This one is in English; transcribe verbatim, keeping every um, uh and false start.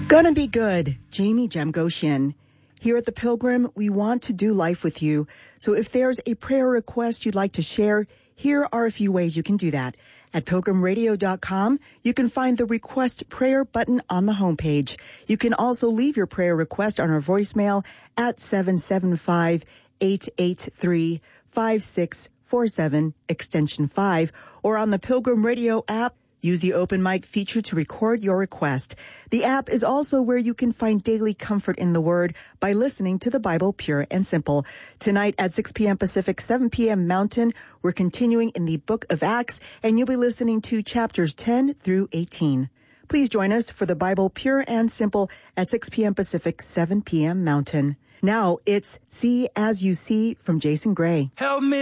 Gonna be good, Jamie Jamgoshin. Here at The Pilgrim, we want to do life with you. So if there's a prayer request you'd like to share, here are a few ways you can do that. At pilgrim radio dot com, you can find the Request Prayer button on the homepage. You can also leave your prayer request on our voicemail at seven seven five, eight eight three, five six four seven, extension five, or on the Pilgrim Radio app. Use the open mic feature to record your request. The app is also where you can find daily comfort in the Word by listening to the Bible pure and simple. Tonight at six p.m. Pacific, seven p.m. Mountain, we're continuing in the book of Acts, and you'll be listening to chapters ten through eighteen. Please join us for the Bible pure and simple at six p.m. Pacific, seven p.m. Mountain. Now it's See As You See from Jason Gray. Help me.